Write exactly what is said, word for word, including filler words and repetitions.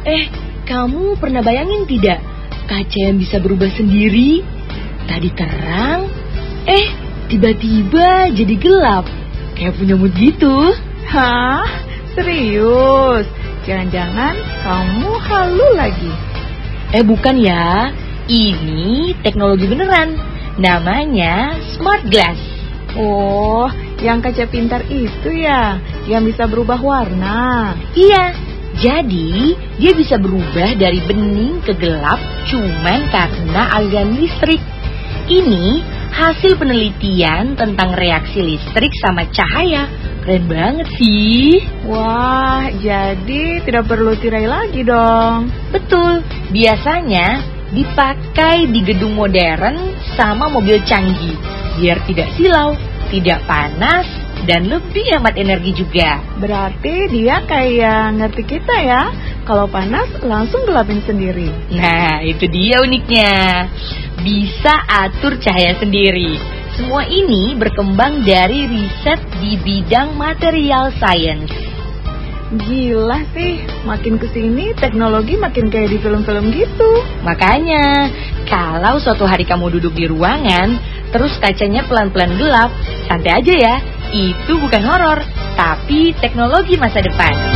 Eh, kamu pernah bayangin tidak? Kaca yang bisa berubah sendiri. Tadi terang, eh tiba-tiba jadi gelap. Kayak punya mood gitu. Hah? Serius? Jangan-jangan kamu halu lagi? Eh bukan ya, ini teknologi beneran. Namanya smart glass. Oh, yang kaca pintar itu ya, yang bisa berubah warna. Iya, jadi dia bisa berubah dari bening ke gelap cuman karena aliran listrik. Ini hasil penelitian tentang reaksi listrik sama cahaya. Keren banget sih. Wah, jadi tidak perlu tirai lagi dong. Betul, biasanya dipakai di gedung modern sama mobil canggih. Biar tidak silau, tidak panas, dan lebih hemat energi juga. Berarti dia kayak ngerti kita ya. Kalau panas langsung gelapin sendiri. Nah, itu dia uniknya. Bisa atur cahaya sendiri. Semua ini berkembang dari riset di bidang material science. Gila sih, makin kesini teknologi makin kayak di film-film gitu. Makanya, kalau suatu hari kamu duduk di ruangan, terus kacanya pelan-pelan gelap, santai aja ya. Itu bukan horor, tapi teknologi masa depan.